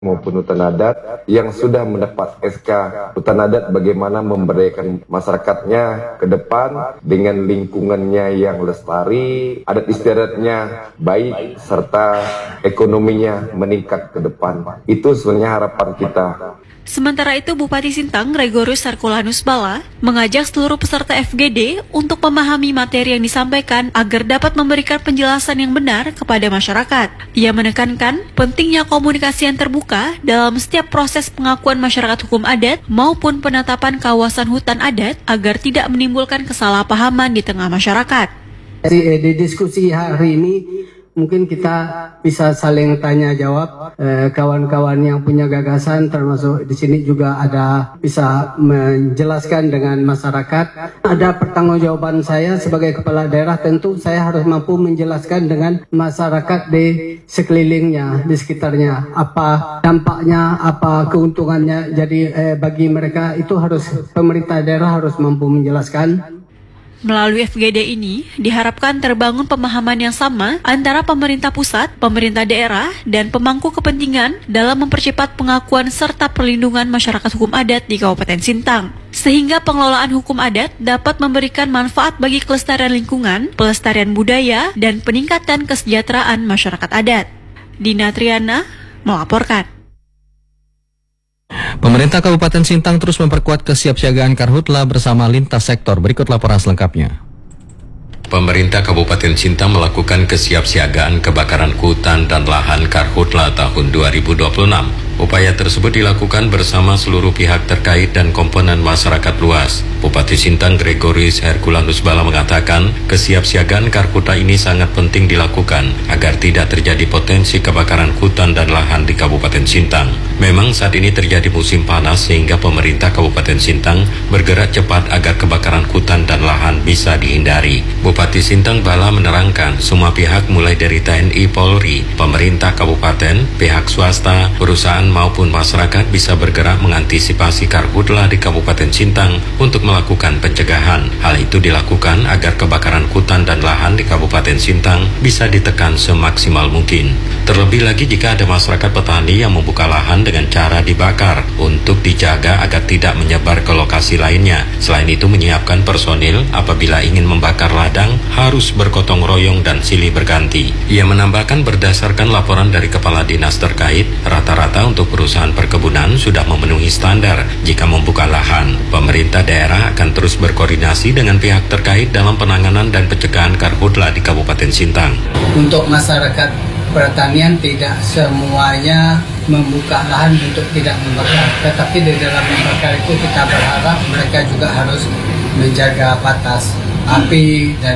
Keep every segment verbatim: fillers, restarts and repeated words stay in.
maupun hutan adat yang sudah mendapat S K hutan adat bagaimana memberdayakan masyarakatnya ke depan dengan lingkungannya yang lestari, adat istiadatnya baik, serta ekonominya meningkat ke depan. Itu sebenarnya harapan kita. Sementara itu, Bupati Sintang, Gregorius Herculanus Bala, mengajak seluruh peserta F G D untuk memahami materi yang disampaikan agar dapat memberikan penjelasan yang benar kepada masyarakat. Ia menekankan pentingnya komunikasi yang terbuka dalam setiap proses pengakuan masyarakat hukum adat maupun penetapan kawasan hutan adat agar tidak menimbulkan kesalahpahaman di tengah masyarakat. Di, di diskusi hari ini, mungkin kita bisa saling tanya jawab, eh, kawan-kawan yang punya gagasan, termasuk di sini juga ada bisa menjelaskan dengan masyarakat. Ada pertanggungjawaban saya sebagai kepala daerah, tentu saya harus mampu menjelaskan dengan masyarakat di sekelilingnya, di sekitarnya, apa dampaknya, apa keuntungannya. Jadi eh, bagi mereka itu harus pemerintah daerah harus mampu menjelaskan. Melalui F G D ini, diharapkan terbangun pemahaman yang sama antara pemerintah pusat, pemerintah daerah, dan pemangku kepentingan dalam mempercepat pengakuan serta perlindungan masyarakat hukum adat di Kabupaten Sintang. Sehingga pengelolaan hukum adat dapat memberikan manfaat bagi kelestarian lingkungan, pelestarian budaya, dan peningkatan kesejahteraan masyarakat adat. Dina Triana melaporkan. Pemerintah Kabupaten Sintang terus memperkuat kesiapsiagaan Karhutla bersama lintas sektor. Berikut laporan selengkapnya. Pemerintah Kabupaten Sintang melakukan kesiapsiagaan kebakaran hutan dan lahan Karhutla tahun dua ribu dua puluh enam. Upaya tersebut dilakukan bersama seluruh pihak terkait dan komponen masyarakat luas. Bupati Sintang Gregorius Herculanus Bala mengatakan kesiapsiagaan Karhutla ini sangat penting dilakukan agar tidak terjadi potensi kebakaran hutan dan lahan di Kabupaten Sintang. Memang saat ini terjadi musim panas sehingga pemerintah Kabupaten Sintang bergerak cepat agar kebakaran hutan dan lahan bisa dihindari. Bupati Sintang Bala menerangkan semua pihak mulai dari T N I Polri, pemerintah kabupaten, pihak swasta, perusahaan maupun masyarakat bisa bergerak mengantisipasi Karhutla di Kabupaten Sintang untuk melakukan pencegahan. Hal itu dilakukan agar kebakaran hutan dan lahan di Kabupaten Sintang bisa ditekan semaksimal mungkin. Terlebih lagi jika ada masyarakat petani yang membuka lahan dengan cara dibakar untuk dijaga agar tidak menyebar ke lokasi lainnya. Selain itu menyiapkan personil apabila ingin membakar ladang harus bergotong royong dan silih berganti. Ia menambahkan berdasarkan laporan dari kepala dinas terkait, rata-rata untuk perusahaan perkebunan sudah memenuhi standar jika membuka lahan. Pemerintah daerah akan terus berkoordinasi dengan pihak terkait dalam penanganan dan pencegahan Karhutla di Kabupaten Sintang. Untuk masyarakat pertanian tidak semuanya membuka lahan untuk tidak membakar, tetapi di dalam membakar itu kita berharap mereka juga harus menjaga batas api dan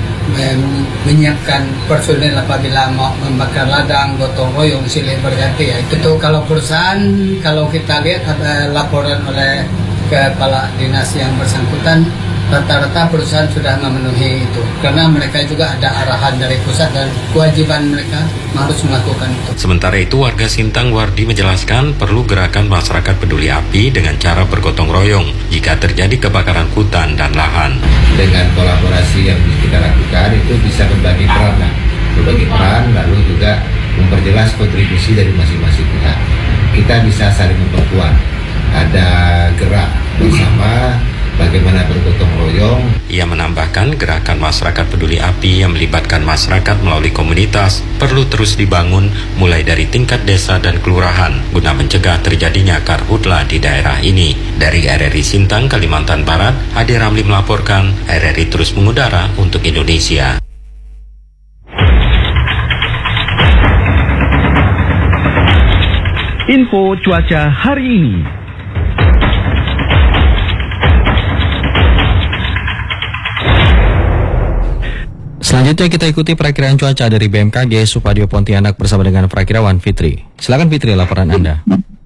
menyiapkan personel apabila mau membakar ladang, gotong royong, silih berganti. Ya, itu tuh kalau perusahaan, kalau kita lihat ada laporan oleh kepala dinas yang bersangkutan, rata-rata perusahaan sudah memenuhi itu karena mereka juga ada arahan dari pusat dan kewajiban mereka harus melakukan itu. Sementara itu warga Sintang Wardi menjelaskan perlu gerakan masyarakat peduli api dengan cara bergotong royong jika terjadi kebakaran hutan dan lahan. Dengan kolaborasi yang kita lakukan itu bisa berbagi peran, nah, berbagi peran lalu juga memperjelas kontribusi dari masing-masing pihak. Kita bisa saling memperkuat, ada gerak bersama bagaimana bergotong royong. Ia menambahkan gerakan masyarakat peduli api yang melibatkan masyarakat melalui komunitas perlu terus dibangun mulai dari tingkat desa dan kelurahan guna mencegah terjadinya Karhutla di daerah ini. Dari R R I Sintang, Kalimantan Barat, Ade Ramli melaporkan. R R I terus mengudara untuk Indonesia. Info cuaca hari ini. Selanjutnya kita ikuti perakiraan cuaca dari B M K G Supadio Pontianak bersama dengan perakirawan Fitri. Silakan Fitri, laporan Anda.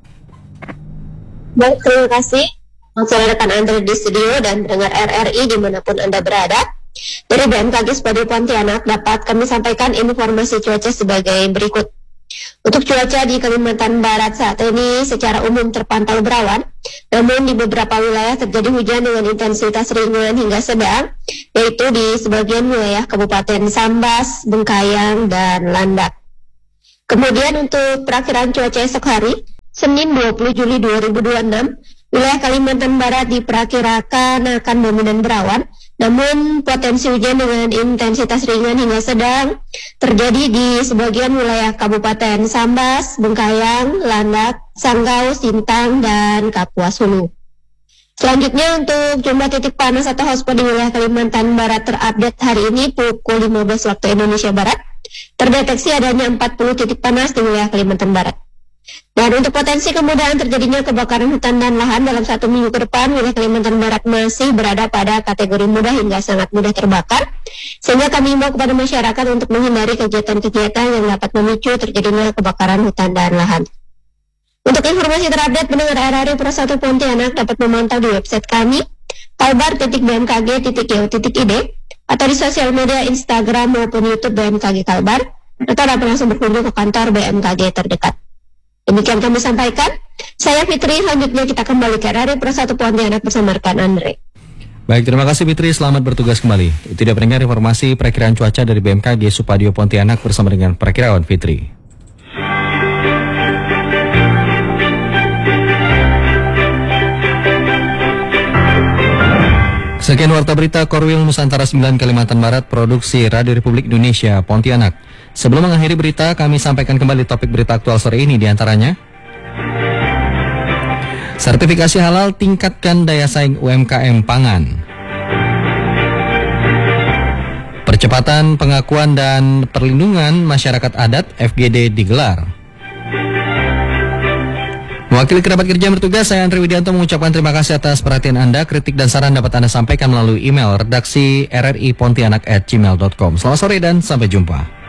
Baik, terima kasih. Langsung rekan Anda di studio dan pendengar R R I dimanapun Anda berada. Dari B M K G Supadio Pontianak dapat kami sampaikan informasi cuaca sebagai berikut. Untuk cuaca di Kalimantan Barat saat ini secara umum terpantau berawan, namun di beberapa wilayah terjadi hujan dengan intensitas ringan hingga sedang, yaitu di sebagian wilayah Kabupaten Sambas, Bengkayang, dan Landak. Kemudian untuk perakiraan cuaca esok hari, Senin dua puluh Juli dua ribu dua puluh enam, wilayah Kalimantan Barat diperkirakan akan dominan berawan, namun potensi hujan dengan intensitas ringan hingga sedang terjadi di sebagian wilayah Kabupaten Sambas, Bengkayang, Landak, Sanggau, Sintang, dan Kapuas Hulu. Selanjutnya untuk jumlah titik panas atau hotspot di wilayah Kalimantan Barat terupdate hari ini pukul lima belas waktu Indonesia Barat. Terdeteksi adanya empat puluh titik panas di wilayah Kalimantan Barat. Dan untuk potensi kemudahan terjadinya kebakaran hutan dan lahan dalam satu minggu ke depan, wilayah Kalimantan Barat masih berada pada kategori mudah hingga sangat mudah terbakar. Sehingga kami himbau kepada masyarakat untuk menghindari kegiatan-kegiatan yang dapat memicu terjadinya kebakaran hutan dan lahan. Untuk informasi terupdate, pendengar R R I Pro satu Pontianak dapat memantau di website kami kalbar titik b m k g titik go titik i d atau di sosial media Instagram maupun YouTube B M K G Kalbar, atau dapat langsung berkunjung ke kantor B M K G terdekat. Demikian kami sampaikan. Saya Fitri, selanjutnya kita kembali ke R R I Pro satu Pontianak bersama rekan Andre. Baik, terima kasih Fitri, selamat bertugas kembali. Itu dia pendengar informasi perakiraan cuaca dari B M K G Supadio Pontianak bersama dengan perakirawan Fitri. Sekian warta berita Korwil Nusantara sembilan Kalimantan Barat, produksi Radio Republik Indonesia Pontianak. Sebelum mengakhiri berita, kami sampaikan kembali topik berita aktual sore ini, diantaranya sertifikasi halal tingkatkan daya saing U M K M pangan, percepatan pengakuan dan perlindungan masyarakat adat F G D digelar. Mewakili kerabat kerja yang bertugas, saya Andri Widianto mengucapkan terima kasih atas perhatian Anda. Kritik dan saran dapat Anda sampaikan melalui email redaksi r r i pontianak at gmail dot com. Selamat sore dan sampai jumpa.